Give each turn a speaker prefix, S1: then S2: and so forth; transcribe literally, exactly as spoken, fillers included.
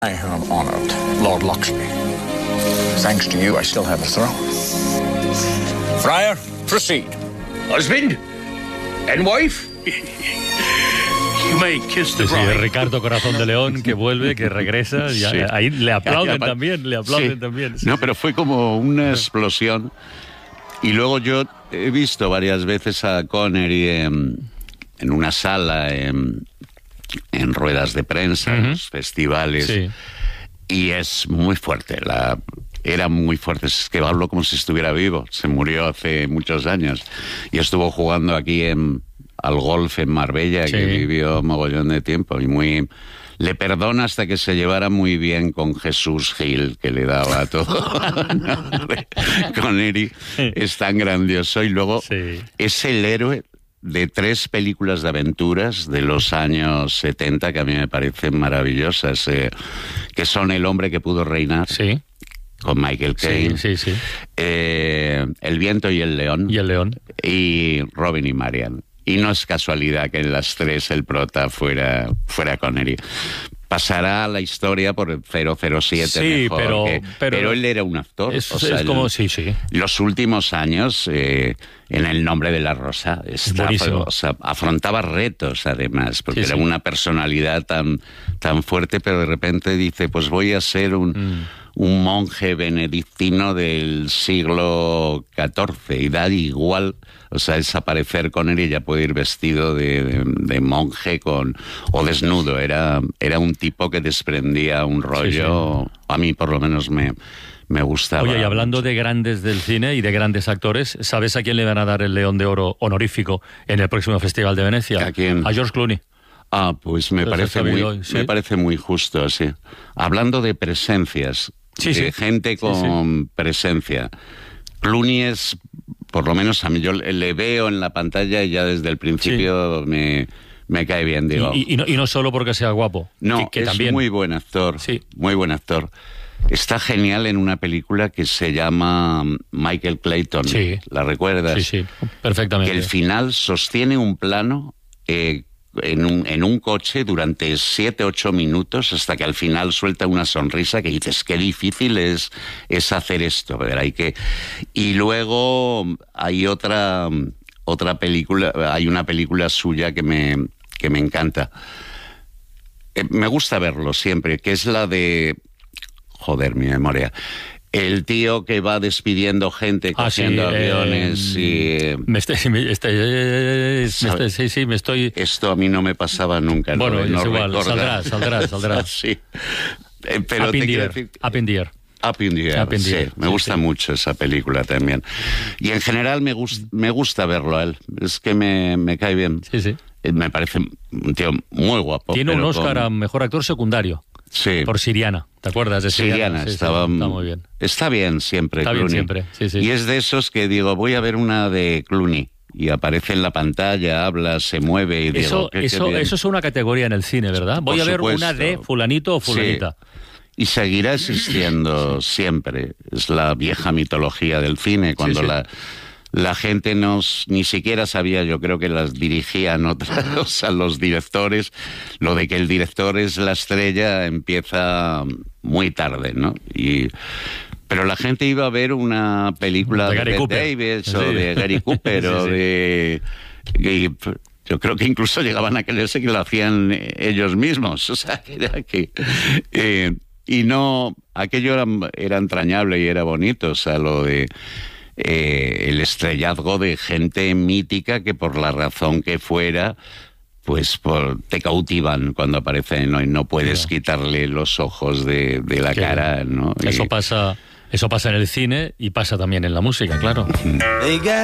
S1: I have honoured Lord Luxury. Thanks to you, I still have a throne. Friar, proceed.
S2: Husband and wife. You may kiss the
S3: sí,
S2: bride.
S3: sí, Ricardo Corazón de León, que vuelve, que regresa. Y
S4: Sí.
S3: ahí le aplauden
S4: Ya, ya,
S3: también, le aplauden
S4: sí.
S3: también. Sí,
S4: No,
S3: sí.
S4: pero fue como una explosión. Y luego yo he visto varias veces a Connery en, en una sala, en, en ruedas de prensa, en
S3: Ujú.
S4: los festivales.
S3: Sí.
S4: Y es muy fuerte. La, era muy fuerte. Es que hablo como si estuviera vivo. Se murió hace muchos años. Y estuvo jugando aquí en, al golf en Marbella,
S3: Sí.
S4: que vivió mogollón de tiempo. Y muy... Le perdona hasta que se llevara muy bien con Jesús Gil, que le daba todo. Connery es tan grandioso. Y luego
S3: Sí.
S4: es el héroe de tres películas de aventuras de los años setenta que a mí me parecen maravillosas, eh, que son El hombre que pudo reinar,
S3: Sí,
S4: con Michael Caine,
S3: sí, sí, sí.
S4: eh, El viento y el león,
S3: Y el león.
S4: y Robin y Marian. Y no es casualidad que en las tres el prota fuera, fuera Connery. Pasará a la historia por el cero cero siete
S3: Sí,
S4: mejor,
S3: pero-
S4: que-
S3: pero-
S4: pero él era un actor.
S3: Es,
S4: o sea,
S3: es como,
S4: el-
S3: sí, sí.
S4: los últimos años, eh, en El nombre de la rosa, está,
S3: Buenísimo.
S4: o sea, afrontaba retos además, porque
S3: Sí,
S4: era
S3: sí.
S4: una personalidad tan, tan fuerte, pero de repente dice, pues voy a ser un,
S3: Mm.
S4: un monje benedictino del siglo catorce, y da igual, o sea, es aparecer con él y ya puede ir vestido de, de, de monje con o desnudo. Era, era un tipo que desprendía un rollo, a mí por lo menos me... Me gustaba.
S3: Oye, y hablando
S4: mucho.
S3: de grandes del cine y de grandes actores, ¿sabes a quién le van a dar el León de Oro honorífico en el próximo Festival de Venecia?
S4: ¿A quién?
S3: A George Clooney.
S4: Ah, pues me
S3: ¿Lo has
S4: parece
S3: sabido
S4: muy,
S3: hoy? ¿Sí?
S4: me parece muy justo, sí. Hablando de presencias,
S3: Sí,
S4: de
S3: sí.
S4: gente
S3: Sí,
S4: con presencia. Clooney es, por lo menos a mí, yo le veo en la pantalla y ya desde el principio me, me cae bien, digo.
S3: Y, y- y no, y no solo porque sea guapo.
S4: No,
S3: que, que
S4: es
S3: también.
S4: muy buen actor,
S3: Sí.
S4: muy buen actor. Está genial en una película que se llama Michael Clayton.
S3: Sí.
S4: ¿La recuerdas?
S3: Sí, sí, perfectamente.
S4: Que el final sostiene un plano eh, en, un, en un coche durante siete, ocho minutos hasta que al final suelta una sonrisa que dices, qué difícil es, es hacer esto. ¿Verdad? Hay que... Y luego hay otra, otra película, hay una película suya que me, que me encanta. Eh, me gusta verlo siempre, que es la de... Joder, mi memoria. El tío que va despidiendo gente,
S3: Ah, sí,
S4: cogiendo
S3: eh,
S4: aviones y...
S3: Me estoy, me estoy- me estoy- sí, sí, me estoy...
S4: Esto a mí no me pasaba nunca.
S3: Bueno,
S4: no,
S3: es
S4: no
S3: igual,
S4: recordar.
S3: saldrá, saldrá, saldrá.
S4: Sí. Eh, pero
S3: Up
S4: te
S3: in the
S4: quiero
S3: Air,
S4: decir...
S3: Up in the Air.
S4: Up in the Air,
S3: Up in the
S4: sí.
S3: Air,
S4: Me
S3: sí,
S4: gusta
S3: sí.
S4: mucho esa película también. Y en general me, gust, me gusta verlo a él. Es que me, me cae bien.
S3: Sí, sí.
S4: Eh, Me parece un tío muy guapo.
S3: Tiene un
S4: pero
S3: Oscar
S4: con-
S3: a Mejor Actor Secundario
S4: Sí.
S3: por Siriana. ¿Te acuerdas de Siriana?
S4: Siriana,
S3: Sí, sí,
S4: estaba,
S3: está muy bien.
S4: Está bien siempre,
S3: Está bien
S4: Clooney.
S3: siempre, sí, sí.
S4: Y es de esos que digo, voy a ver una de Clooney. Y aparece en la pantalla, habla, se mueve y digo...
S3: Eso,
S4: qué- qué
S3: eso,
S4: bien.
S3: eso es una categoría en el cine, ¿verdad? Voy
S4: Por
S3: a ver
S4: supuesto.
S3: una de fulanito o fulanita.
S4: Sí. Y seguirá existiendo siempre. Es la vieja mitología del cine, cuando
S3: sí.
S4: la... La gente no, ni siquiera sabía, yo creo que las dirigían otras, o sea, los directores. Lo de que el director es la estrella empieza muy tarde, ¿no? Y, pero la gente iba a ver una película
S3: De
S4: de,
S3: Gary
S4: Bette
S3: Cooper.
S4: Davis o
S3: Sí.
S4: de Gary Cooper
S3: Sí,
S4: o
S3: sí.
S4: de... y, yo creo que incluso llegaban a creerse que lo hacían ellos mismos. O sea, que era que... Eh, y no... Aquello era, era entrañable y era bonito, o sea, lo de... Eh, el estrellazgo de gente mítica que por la razón que fuera pues por, te cautivan cuando aparecen, ¿no? Y no puedes
S3: Ya.
S4: quitarle los ojos de, de la
S3: Que
S4: cara, ¿no?
S3: Eso
S4: Y-
S3: pasa, eso pasa en el cine y pasa también en la música, claro.